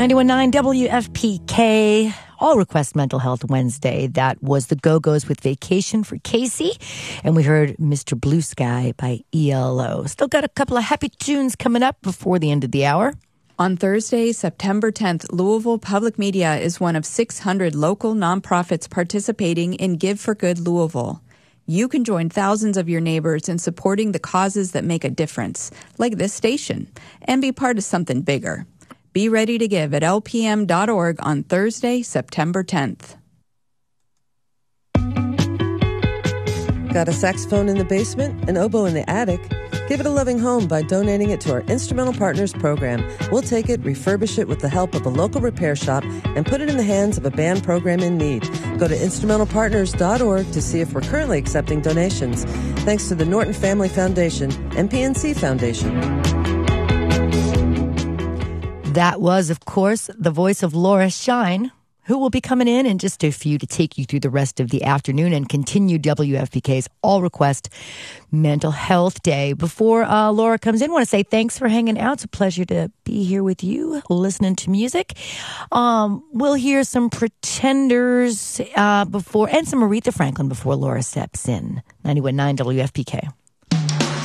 91.9 WFPK, All Request Mental Health Wednesday. That was the Go-Go's with Vacation for Casey. And we heard Mr. Blue Sky by ELO. Still got a couple of happy tunes coming up before the end of the hour. On Thursday, September 10th, Louisville Public Media is one of 600 local nonprofits participating in Give for Good Louisville. You can join thousands of your neighbors in supporting the causes that make a difference, like this station, and be part of something bigger. Be ready to give at lpm.org on Thursday, September 10th. Got a saxophone in the basement, an oboe in the attic? Give it a loving home by donating it to our Instrumental Partners program. We'll take it, refurbish it with the help of a local repair shop, and put it in the hands of a band program in need. Go to instrumentalpartners.org to see if we're currently accepting donations. Thanks to the Norton Family Foundation and PNC Foundation. That was, of course, the voice of Laura Shine, who will be coming in just a few to take you through the rest of the afternoon and continue WFPK's All Request Mental Health Day. Before Laura comes in, I want to say thanks for hanging out. It's a pleasure to be here with you, listening to music. We'll hear some Pretenders before, and some Aretha Franklin before Laura steps in. 91.9 WFPK.